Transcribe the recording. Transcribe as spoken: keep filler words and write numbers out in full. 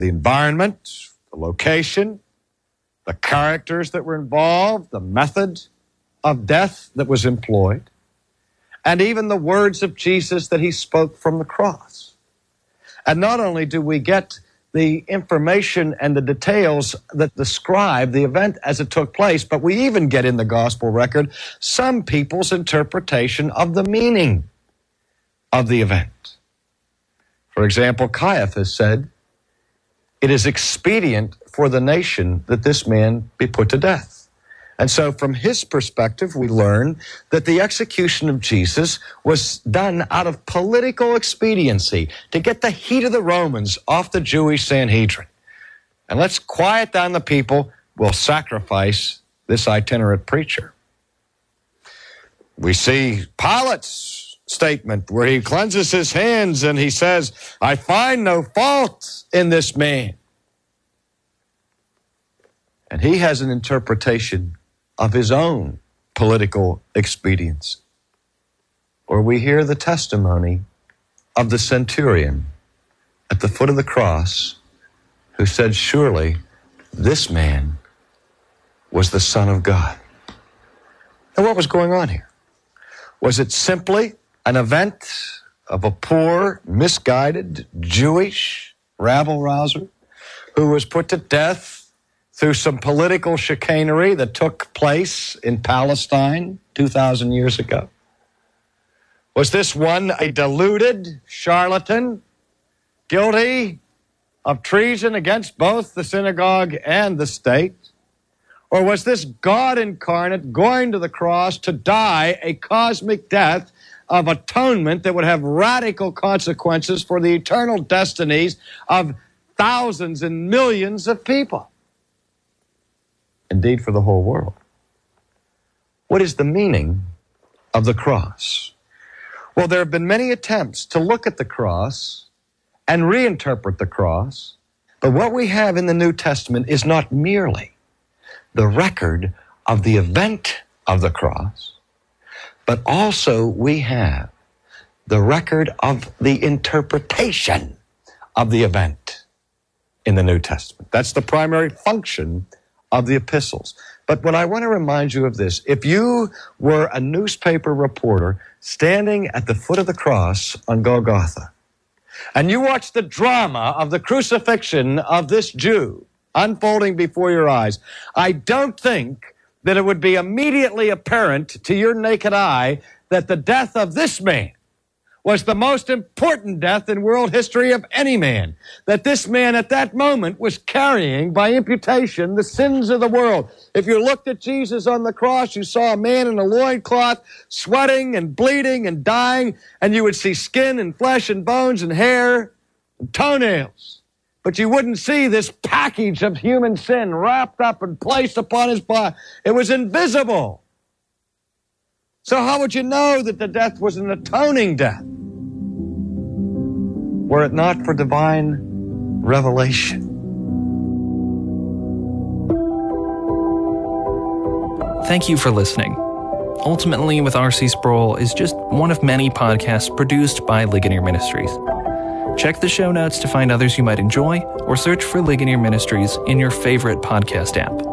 the environment, the location, the characters that were involved, the method of death that was employed, and even the words of Jesus that he spoke from the cross. And not only do we get the information and the details that describe the event as it took place, but we even get in the gospel record some people's interpretation of the meaning of the event. For example, Caiaphas said, "It is expedient for the nation that this man be put to death." And so from his perspective, we learn that the execution of Jesus was done out of political expediency to get the heat of the Romans off the Jewish Sanhedrin. And let's quiet down the people. We'll sacrifice this itinerant preacher. We see Pilate's statement where he cleanses his hands and he says, "I find no fault in this man." And he has an interpretation of his own political expedience. Or we hear the testimony of the centurion at the foot of the cross who said, "Surely this man was the Son of God." And what was going on here? Was it simply an event of a poor, misguided, Jewish rabble-rouser who was put to death through some political chicanery that took place in Palestine two thousand years ago? Was this one a deluded charlatan, guilty of treason against both the synagogue and the state? Or was this God incarnate going to the cross to die a cosmic death of atonement that would have radical consequences for the eternal destinies of thousands and millions of people? Indeed, for the whole world. What is the meaning of the cross? Well, there have been many attempts to look at the cross and reinterpret the cross, but what we have in the New Testament is not merely the record of the event of the cross, but also we have the record of the interpretation of the event in the New Testament. That's the primary function of the epistles. But what I want to remind you of this, if you were a newspaper reporter standing at the foot of the cross on Golgotha, and you watched the drama of the crucifixion of this Jew unfolding before your eyes, I don't think that it would be immediately apparent to your naked eye that the death of this man was the most important death in world history of any man. That this man at that moment was carrying by imputation the sins of the world. If you looked at Jesus on the cross, you saw a man in a loincloth sweating and bleeding and dying, and you would see skin and flesh and bones and hair and toenails. But you wouldn't see this package of human sin wrapped up and placed upon his body. It was invisible. So how would you know that the death was an atoning death? Were it not for divine revelation. Thank you for listening. Ultimately with R C Sproul is just one of many podcasts produced by Ligonier Ministries. Check the show notes to find others you might enjoy, or search for Ligonier Ministries in your favorite podcast app.